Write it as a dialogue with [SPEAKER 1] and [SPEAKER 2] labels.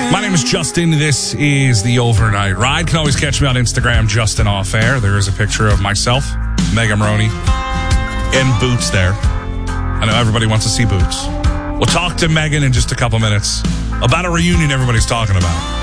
[SPEAKER 1] My name is Justin. This is the Overnight Ride. You can always catch me on Instagram, Justin Off Air. There is a picture of myself, Megan Maroney, in Boots there. I know everybody wants to see Boots. We'll talk to Megan in just a couple minutes about a reunion everybody's talking about.